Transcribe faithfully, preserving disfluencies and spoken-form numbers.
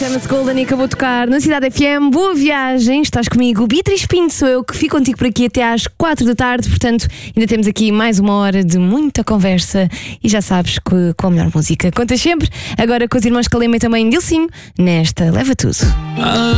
Chama-se Golden e acabou de tocar na Cidade F M. Boa viagem, estás comigo. Beatriz Pinto sou eu, que fico contigo por aqui até às quatro da tarde. Portanto, ainda temos aqui mais uma hora de muita conversa. E já sabes que com a melhor música contas sempre. Agora com os irmãos Calema e também Dilcinho, nesta Leva Tudo.